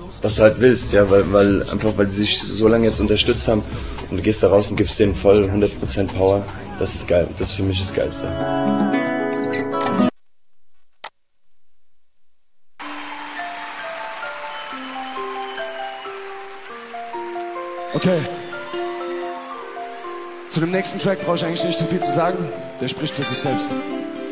was du halt willst, ja, weil die sich so lange jetzt unterstützt haben und du gehst da raus und gibst denen voll 100% Power. Das ist geil, das ist für mich das Geilste. Okay. Zu dem nächsten Track brauche ich eigentlich nicht so viel zu sagen. Der spricht für sich selbst.